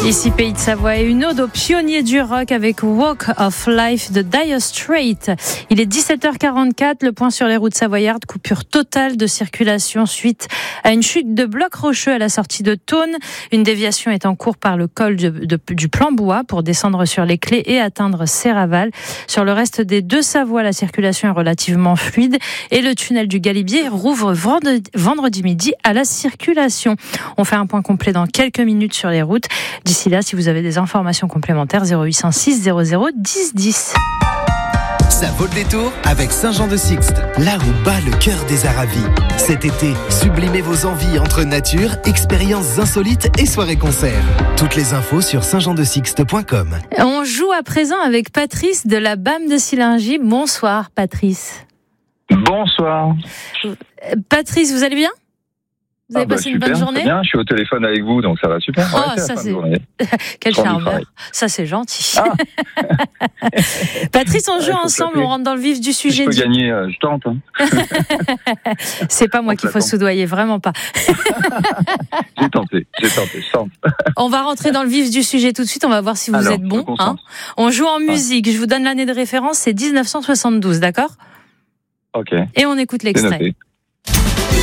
Ici Pays de Savoie et une ode aux pionniers du rock avec Walk of Life de Dire Straits. Il est 17h44, le point sur les routes savoyardes, coupure totale de circulation suite à une chute de blocs rocheux à la sortie de Thônes. Une déviation est en cours par le col du Plan-Bois pour descendre sur les Clés et atteindre Serraval. Sur le reste des deux Savoies, la circulation est relativement fluide et le tunnel du Galibier rouvre vendredi midi à la circulation. On fait un point complet dans quelques minutes sur les routes. D'ici là, si vous avez des informations complémentaires, 0806 00 10 10. Ça vaut le détour avec Saint-Jean-de-Sixte, là où bat le cœur des Aravis. Cet été, sublimez vos envies entre nature, expériences insolites et soirées-concerts. Toutes les infos sur saintjeandesixte.com. On joue à présent avec Patrice de la BAM de Sillingy. Bonsoir Patrice. Bonsoir. Patrice, vous allez bien ? Vous avez passé une bonne journée ? Bien, je suis au téléphone avec vous, donc ça va super. Oh, ouais, ça c'est... Quel charmeur. Ça c'est gentil. Ah. Patrice, on joue ensemble, on rentre dans le vif du sujet. Si je peux gagner, je tente. Hein. C'est pas moi qu'il faut soudoyer, vraiment pas. J'ai tenté, je tente. On va rentrer dans le vif du sujet tout de suite, on va voir si vous êtes bon. Hein. On joue en musique, je vous donne l'année de référence, c'est 1972, d'accord ? Ok. Et on écoute l'extrait.